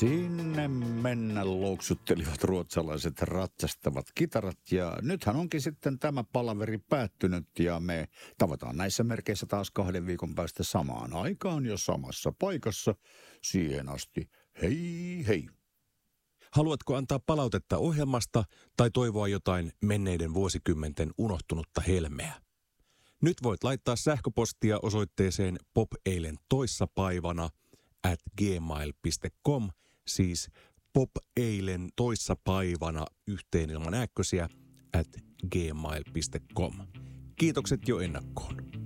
Sinne mennä louksuttelivat ruotsalaiset ratsastavat kitarat ja nythän onkin sitten tämä palaveri päättynyt ja me tavataan näissä merkeissä taas 2 viikon päästä samaan aikaan ja samassa paikassa. Siihen asti hei hei! Haluatko antaa palautetta ohjelmasta tai toivoa jotain menneiden vuosikymmenten unohtunutta helmeä? Nyt voit laittaa sähköpostia osoitteeseen popeilentoissapaivana@gmail.com, siis popeilentoissapaivana yhteen ilman ääkkösiä @gmail.com. Kiitokset jo ennakkoon.